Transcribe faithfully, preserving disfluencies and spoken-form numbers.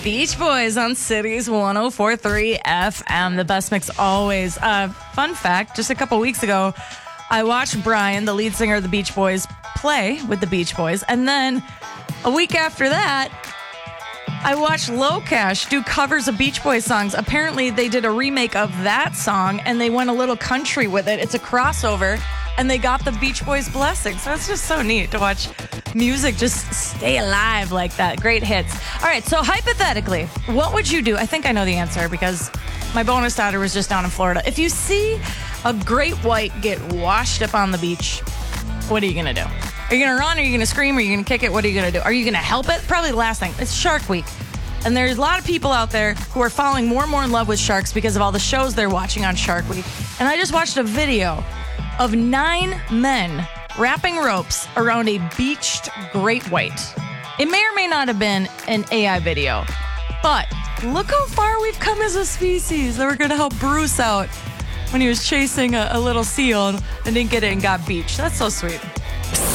Beach Boys on Cities one oh four point three F M, the best mix always. Uh, fun fact, just a couple weeks ago, I watched Brian, the lead singer of the Beach Boys, play with the Beach Boys. And then a week after that, I watched Locash do covers of Beach Boys songs. Apparently, they did a remake of that song, and they went a little country with it. It's a crossover, and they got the Beach Boys' blessing. So it's just so neat to watch music just stay alive like that. Great hits. All right, so hypothetically, what would you do? I think I know the answer because my bonus daughter was just down in Florida. If you see a great white get washed up on the beach, what are you going to do? Are you going to run? Are you going to scream? Are you going to kick it? What are you going to do? Are you going to help it? Probably the last thing. It's Shark Week. And there's a lot of people out there who are falling more and more in love with sharks because of all the shows they're watching on Shark Week. And I just watched a video of nine men wrapping ropes around a beached great white. It may or may not have been an A I video, but look how far we've come as a species that we're going to help Bruce out when he was chasing a, a little seal and didn't get it and got beached. That's so sweet.